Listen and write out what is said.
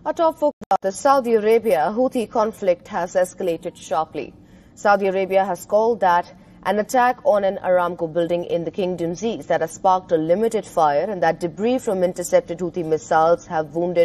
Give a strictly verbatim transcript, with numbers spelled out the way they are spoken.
Atop focus, the Saudi Arabia-Houthi conflict has escalated sharply. Saudi Arabia has called that an attack on an Aramco building in the Kingdom's east that has sparked a limited fire and that debris from intercepted Houthi missiles have wounded